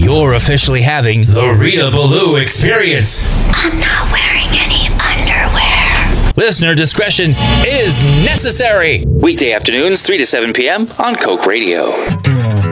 You're officially having the Rita Ballou experience. I'm not wearing any underwear. Listener discretion is necessary. Weekday afternoons, 3 to 7 p.m. on Coke Radio.